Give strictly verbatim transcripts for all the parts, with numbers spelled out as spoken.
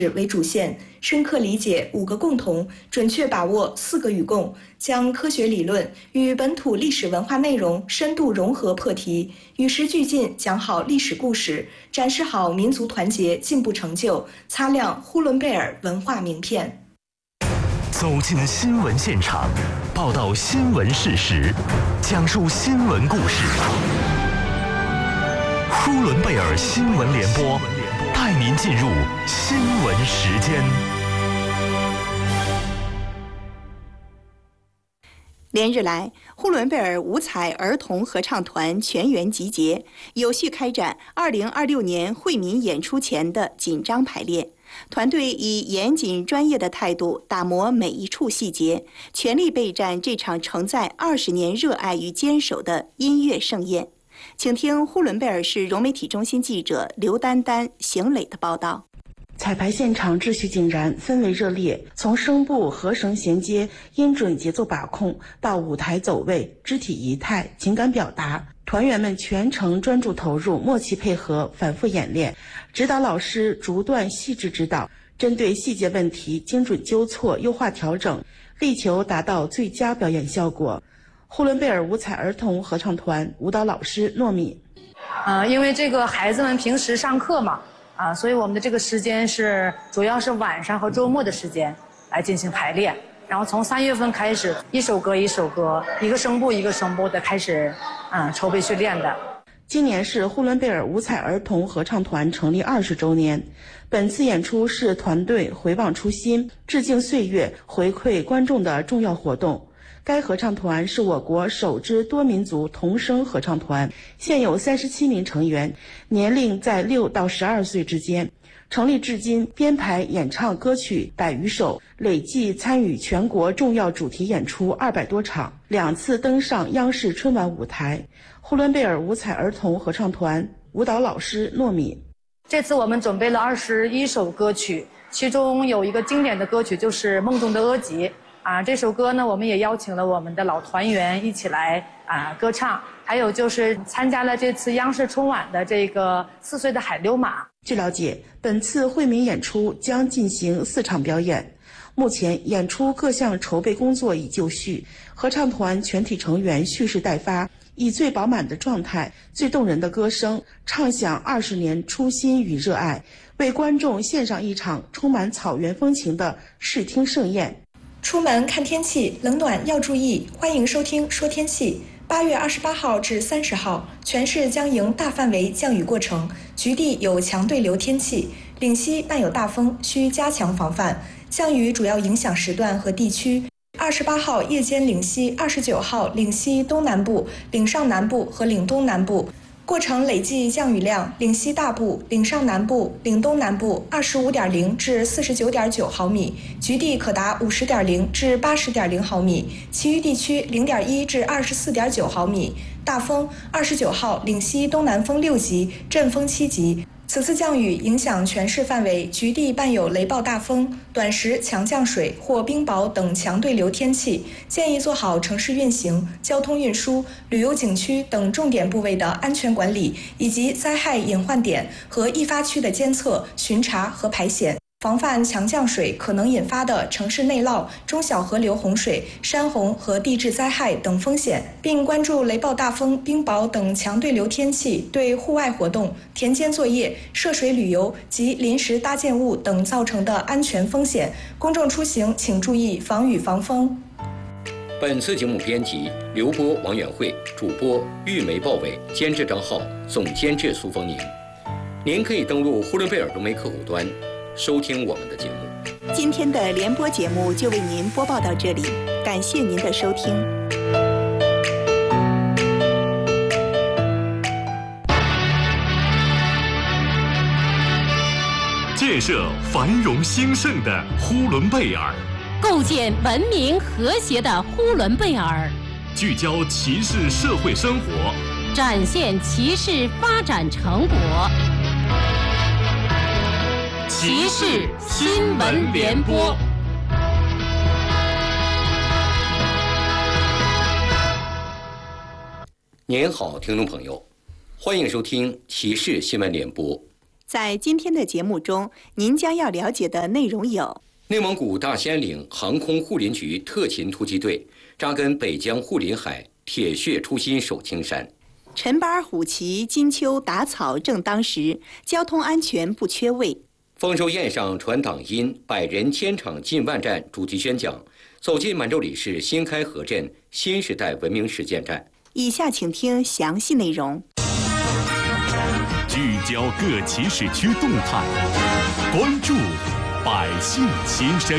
为主线，深刻理解五个共同，准确把握四个与共，将科学理论与本土历史文化内容深度融合破题，与时俱进讲好历史故事，展示好民族团结进步成就，擦亮呼伦贝尔文化名片。 走进新闻现场，报道新闻事实，讲述新闻故事。呼伦贝尔新闻联播带您进入新闻时间。 连日来，呼伦贝尔五彩儿童合唱团全员集结，有序开展二零二六年惠民演出前的紧张排练。团队以严谨专业的态度打磨每一处细节，全力备战这场承载二十年热爱与坚守的音乐盛宴。请听呼伦贝尔市融媒体中心记者刘丹丹、邢磊的报道。 彩排现场秩序井然，氛围热烈，从声部、和声衔接、音准节奏把控到舞台走位、肢体仪态、情感表达，团员们全程专注投入，默契配合，反复演练。指导老师逐段细致指导，针对细节问题精准纠错、优化调整，力求达到最佳表演效果。呼伦贝尔五彩儿童合唱团舞蹈老师糯米， 呃，因为这个孩子们平时上课嘛，啊，所以我们的这个时间是主要是晚上和周末的时间来进行排练。然后从三月份开始，一首歌一首歌，一个声部一个声部的开始，嗯，筹备训练的。 今年是呼伦贝尔五彩儿童合唱团成立二十周年，本次演出是团队回望初心、致敬岁月、回馈观众的重要活动。该合唱团是我国首支多民族童声合唱团，现有三十七名成员，年龄在六到十二岁之间。成立至今，编排演唱歌曲百余首，累计参与全国重要主题演出二百多场，两次登上央视春晚舞台。呼伦贝尔五彩儿童合唱团舞蹈老师糯米， 这次我们准备了二十一首歌曲，其中有一个经典的歌曲就是《梦中的阿吉》。啊，这首歌呢，我们也邀请了我们的老团员一起来啊歌唱，还有就是参加了这次央视春晚的这个四岁的海溜马。 据了解，本次惠民演出将进行四场表演，目前演出各项筹备工作已就绪，合唱团全体成员蓄势待发，以最饱满的状态、最动人的歌声，唱响二十年初心与热爱，为观众献上一场充满草原风情的视听盛宴。 出门看天气，冷暖要注意。欢迎收听说天气。八月二十八号至三十号，全市将迎大范围降雨过程，局地有强对流天气，岭西伴有大风，需加强防范。降雨主要影响时段和地区。二十八号夜间岭西，二十九号岭西东南部、岭上南部和岭东南部。过程累计降雨量：岭西大部、岭上南部、岭东南部二十五点零至四十九点九毫米，局地可达五十点零至八十点零毫米，其余地区零点一至二十四点九毫米。大风，二十九号岭西东南风六级，阵风七级。此次降雨影响全市范围，局地伴有雷暴大风、短时强降水或冰雹等强对流天气，建议做好城市运行、交通运输、旅游景区等重点部位的安全管理，以及灾害隐患点和易发区的监测、巡查和排险，防范强降水可能引发的城市内涝、中小河流洪水、山洪和地质灾害等风险，并关注雷暴大风、冰雹等强对流天气对户外活动、田间作业、涉水旅游及临时搭建物等造成的安全风险。公众出行请注意防雨防风。 本次节目编辑刘波、王远慧，主播玉梅、鲍伟，监制张浩，总监制苏丰宁。您可以登录呼伦贝尔融媒客户端收听我们的节目。 今天的联播节目就为您播报到这里，感谢您的收听。 建设繁荣兴盛的呼伦贝尔， 构建文明和谐的呼伦贝尔， 聚焦骑士社会生活， 展现骑士发展成果。骑士新闻联播。 您好，听众朋友，欢迎收听骑士新闻联播。 在今天的节目中，您将要了解的内容有： 内蒙古大兴安岭航空护林局特勤突击队扎根北疆护林海，铁血初心守青山； 陈巴虎旗金秋打草正当时，交通安全不缺位； 丰收宴上传党音，百人千场进万战主题宣讲，走进满洲里市新开河镇新时代文明实践站。 以下请听详细内容。 聚焦各起始区动态，关注百姓心声。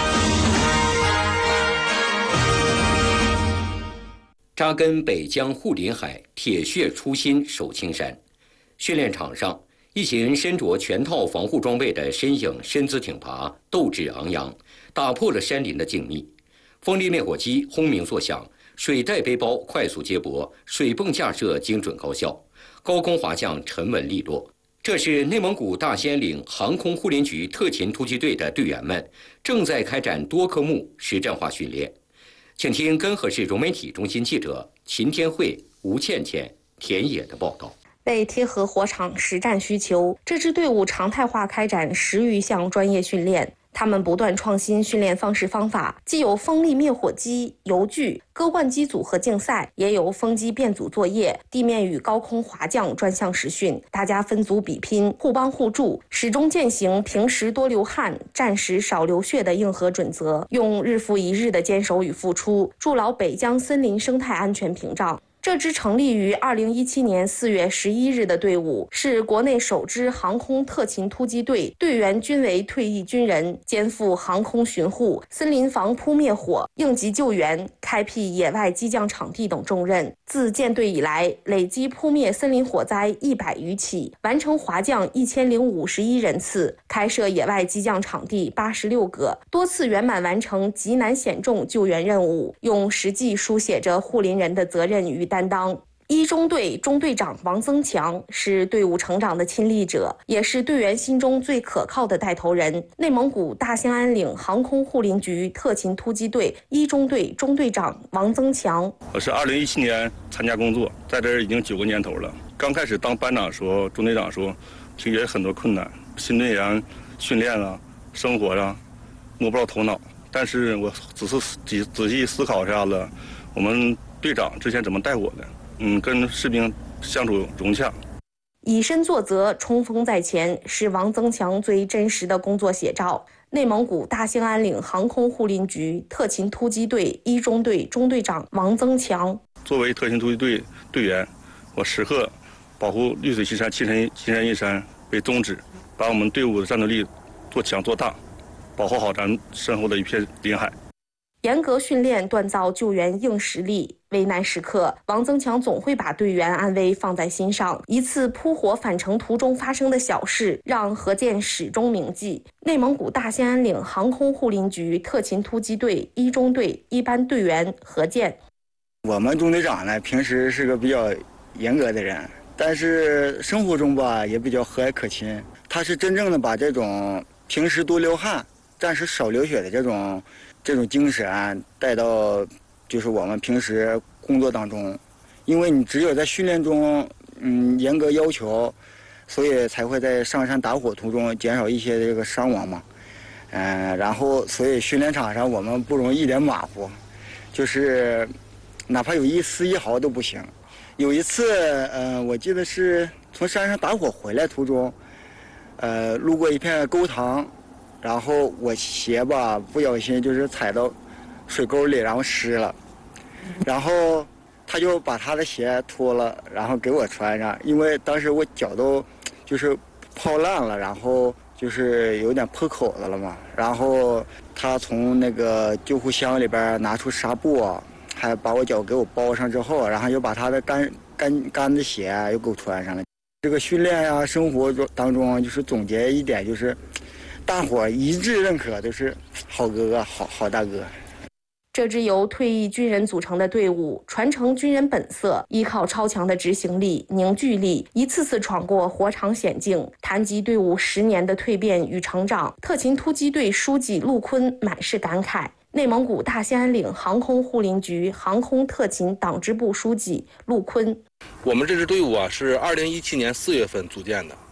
扎根北疆护林海，铁血初心守青山。训练场上，一行身着全套防护装备的身影身姿挺拔，斗志昂扬，打破了山林的静谧。风力灭火机轰鸣作响，水袋背包快速接驳，水泵架设精准高效，高空滑降沉稳利落。这是内蒙古大兴安岭航空护林局特勤突击队的队员们正在开展多科目实战化训练。请听根河市融媒体中心记者秦天慧、吴倩倩、田野的报道。 为贴合火场实战需求，这支队伍常态化开展十余项专业训练。他们不断创新训练方式方法，既有风力灭火机、油锯、割灌机组合竞赛，也有风机变组作业、地面与高空滑降专项实训。大家分组比拼，互帮互助，始终践行平时多流汗，战时少流血的硬核准则，用日复一日的坚守与付出，筑牢北疆森林生态安全屏障。这支成立于二零一七年四月十一日的队伍，是国内首支航空特勤突击队，队员均为退役军人，肩负航空巡护、森林防扑灭火、应急救援、开辟野外机降场地等重任。自建队以来，累计扑灭森林火灾一百余起，完成滑降一千零五十一人次，开设野外机降场地八十六个，多次圆满完成极难险重救援任务，用实际书写着护林人的责任与担当。一中队中队长王增强是队伍成长的亲历者，也是队员心中最可靠的带头人。内蒙古大兴安岭航空护林局特勤突击队一中队中队长王增强。 我是二零一七年参加工作，在这儿已经九个年头了。刚开始当班长时候，中队长说，其实也很多困难，新队员训练啊、生活啊，摸不着头脑。但是我仔细仔仔细思考一下子，我们队长之前怎么带我的？嗯，跟士兵相处融洽。 以身作则，冲锋在前，是王增强最真实的工作写照。内蒙古大兴安岭航空护林局特勤突击队一中队中队长王增强。 作为特勤突击队队员，我时刻保护绿水青山、青山青山一山为宗旨，把我们队伍的战斗力做强做大，保护好咱身后的一片林海。 严格训练锻造救援硬实力，危难时刻，王增强总会把队员安危放在心上。一次扑火返程途中发生的小事，让何健始终铭记。内蒙古大兴安岭航空护林局特勤突击队一中队一班队员何健。 我们中队长呢，平时是个比较严格的人，但是生活中吧也比较和蔼可亲。他是真正的把这种平时多流汗、战时少流血的这种。这种精神带到就是我们平时工作当中，因为你只有在训练中嗯严格要求，所以才会在上山打火途中减少一些这个伤亡嘛。嗯、呃，然后所以训练场上我们不容易一点马虎，就是哪怕有一丝一毫都不行。有一次呃我记得是从山上打火回来途中，呃路过一片沟塘，然后我鞋吧不小心就是踩到水沟里，然后湿了，然后他就把他的鞋脱了，然后给我穿上，因为当时我脚都就是泡烂了，然后就是有点破口子了嘛。然后他从那个救护箱里边拿出纱布，还把我脚给我包上之后，然后又把他的干干干的鞋又给我穿上了。这个训练呀、啊，生活中当中就是总结一点就是。大伙一致认可都是好哥哥、好好大哥。 这支由退役军人组成的队伍，传承军人本色，依靠超强的执行力、凝聚力，一次次闯过火场险境。谈及队伍十年的蜕变与成长，特勤突击队书记陆坤满是感慨。内蒙古大兴安岭航空护林局航空特勤党支部书记陆坤： 我们这支队伍啊，是二零一七年四月份组建的。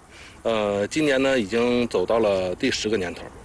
呃，今年呢已经走到了第十个年头。